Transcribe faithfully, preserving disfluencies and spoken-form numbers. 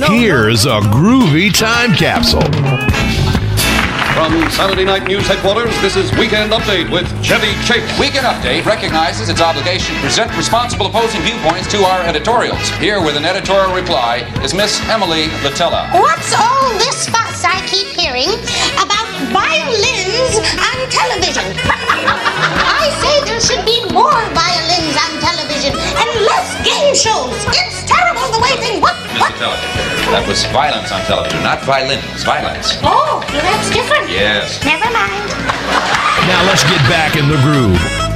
Here's a groovy time capsule. From Saturday Night News headquarters, this is Weekend Update with Chevy Chase. Weekend Update recognizes its obligation to present responsible opposing viewpoints to our editorials. Here with an editorial reply is Miss Emily Latella. What's all this fuss I keep hearing about violins on television? I say there should be more violins on television and less game shows. It's terrible the way things... What? Miss Latella, that was violence on television, not violins. Violence. Oh, well, that's different. Yes. Never mind. Now let's get back in the groove.